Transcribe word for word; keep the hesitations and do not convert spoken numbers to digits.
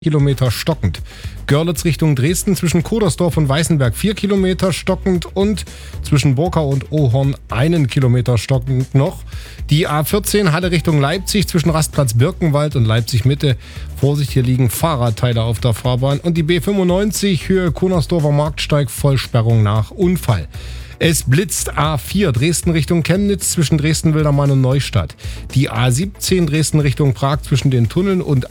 Kilometer stockend. Görlitz Richtung Dresden zwischen Kodersdorf und Weißenberg vier Kilometer stockend und zwischen Burkau und Ohorn einen Kilometer stockend noch. Die A vierzehn Halle Richtung Leipzig zwischen Rastplatz Birkenwald und Leipzig Mitte. Vorsicht, hier liegen Fahrradteile auf der Fahrbahn. Und die B fünfundneunzig Höhe Konersdorfer Marktsteig Vollsperrung nach Unfall. Es blitzt A vier Dresden Richtung Chemnitz zwischen Dresden-Wildermann und Neustadt. Die A siebzehn Dresden Richtung Prag zwischen den Tunneln und